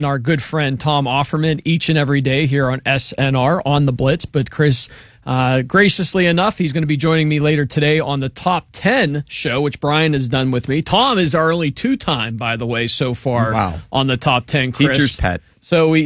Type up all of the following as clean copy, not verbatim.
our good friend Tom Offerman each and every day here on SNR on the Blitz. But Chris, graciously enough, he's going to be joining me later today on the Top 10 show, which Brian has done with me. Tom is our only two-time, by the way, so far on the Top 10. Chris. Teacher's pet. So we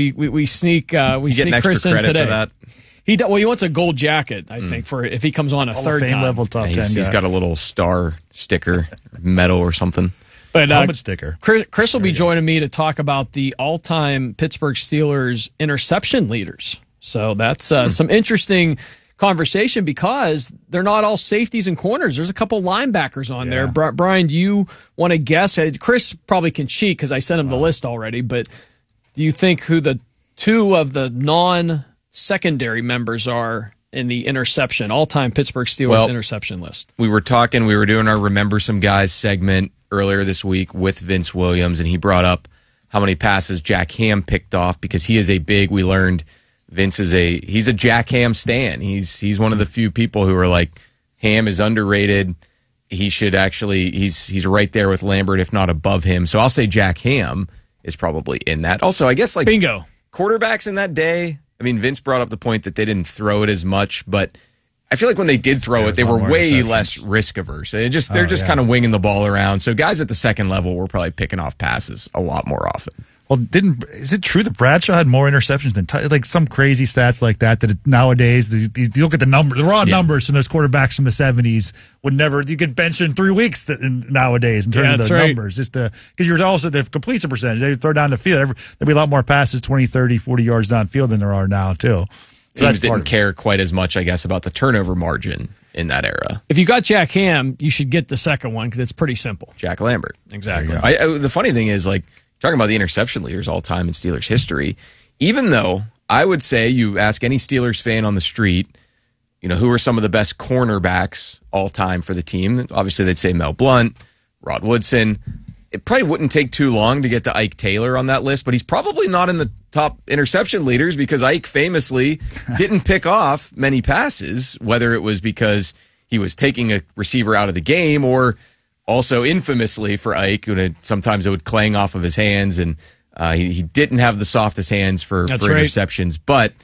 sneak Chris in today. For that? He wants a gold jacket, I think, for if he comes on a Hall third of Fame time. level top 10 He's got a little star sticker, medal or something. But helmet sticker. Chris will be joining me to talk about the all-time Pittsburgh Steelers interception leaders. So that's some interesting conversation because they're not all safeties and corners. There's a couple linebackers on there. Brian, do you want to guess? Chris probably can cheat because I sent him the list already. But do you think who the two of the non-secondary members are in the all-time Pittsburgh Steelers interception list? We were doing our Remember Some Guys segment earlier this week with Vince Williams, and he brought up how many passes Jack Ham picked off because he is we learned Vince he's a Jack Ham stan. He's one of the few people who are like, Ham is underrated. He should he's right there with Lambert, if not above him. So I'll say Jack Ham is probably in that. Also, I guess bingo. Quarterbacks in that day, I mean, Vince brought up the point that they didn't throw it as much, but I feel like when they did throw it, they were way less risk averse. They're just kind of winging the ball around. So guys at the second level were probably picking off passes a lot more often. Well, is it true that Bradshaw had more interceptions than like some crazy stats like that? That nowadays you look at the raw numbers from those quarterbacks from the 70s would never. You could bench in 3 weeks nowadays in terms of the numbers, just because you're also the completion percentage. They throw down the field. There'll be a lot more passes 20, 30, 40 yards downfield than there are now too. So teams didn't care quite as much, I guess, about the turnover margin in that era. If you got Jack Ham, you should get the second one because it's pretty simple. Jack Lambert. Exactly. The funny thing is, like, talking about the interception leaders all time in Steelers history, even though I would say you ask any Steelers fan on the street, who are some of the best cornerbacks all time for the team, obviously they'd say Mel Blount, Rod Woodson. It probably wouldn't take too long to get to Ike Taylor on that list, but he's probably not in the top interception leaders because Ike famously didn't pick off many passes, whether it was because he was taking a receiver out of the game or also infamously for Ike, sometimes it would clang off of his hands, and he didn't have the softest hands for interceptions. But,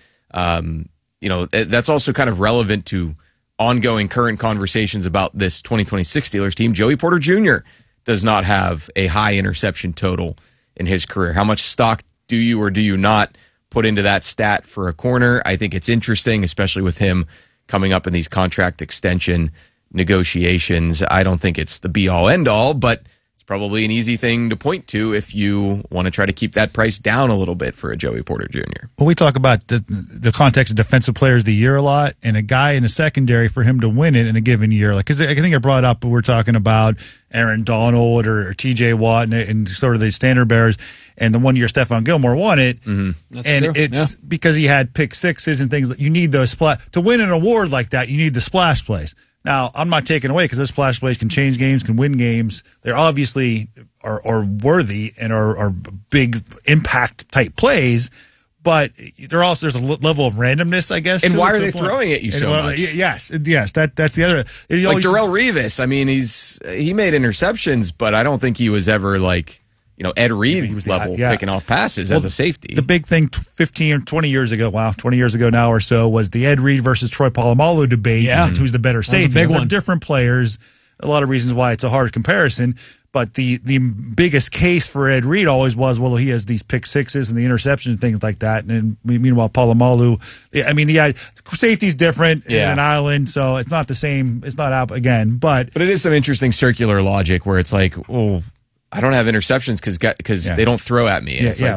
that's also kind of relevant to ongoing current conversations about this 2026 Steelers team. Joey Porter Jr. does not have a high interception total in his career. How much stock do you or do you not put into that stat for a corner? I think it's interesting, especially with him coming up in these contract extension negotiations. I don't think it's the be-all, end-all, but it's probably an easy thing to point to if you want to try to keep that price down a little bit for a Joey Porter Jr. Well, we talk about the context of defensive players of the year a lot, and a guy in the secondary for him to win it in a given year. Because I think I brought up, we're talking about Aaron Donald or T.J. Watt and sort of the standard bearers, and the 1 year Stephon Gilmore won it. Mm-hmm. And true. It's because he had pick sixes and things. You need those to win an award like that, you need the splash plays. Now, I'm not taking away because those splash plays can change games, can win games. They're obviously are worthy and are big impact type plays, but there's a level of randomness, I guess. And why are they throwing at you so much? Yes, that's the other. Like Darrelle Revis, I mean, he made interceptions, but I don't think he was ever like Ed Reed level picking off passes as a safety. The big thing 15 or 20 years ago, 20 years ago now or so, was the Ed Reed versus Troy Polamalu debate. Yeah. Who's the better safety? Big one. They're different players. A lot of reasons why it's a hard comparison. But the biggest case for Ed Reed always was, well, he has these pick sixes and the interception and things like that. And meanwhile, Polamalu, safety's different in an island, so it's not the same. It's not out again. But it is some interesting circular logic where it's like, I don't have interceptions because they don't throw at me. And it's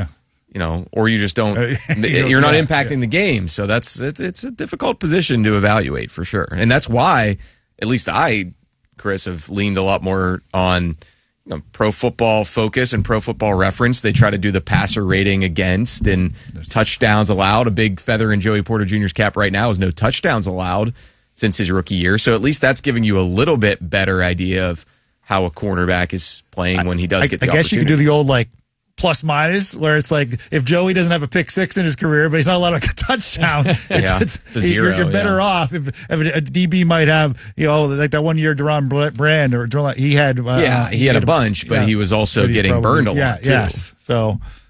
or you just don't. You're not impacting the game, so it's a difficult position to evaluate for sure. And that's why, at least I, Chris, have leaned a lot more on Pro Football Focus and Pro Football Reference. They try to do the passer rating against and touchdowns allowed. A big feather in Joey Porter Jr.'s cap right now is no touchdowns allowed since his rookie year. So at least that's giving you a little bit better idea of how a cornerback is playing when he does get the opportunity. I guess you could do the old plus minus, where it's like if Joey doesn't have a pick six in his career, but he's not allowed a touchdown, it's a zero. You're better off if a DB might have, like that 1 year Deron Brand or he had. He had a bunch, but he was also getting burned a lot too. Yes. So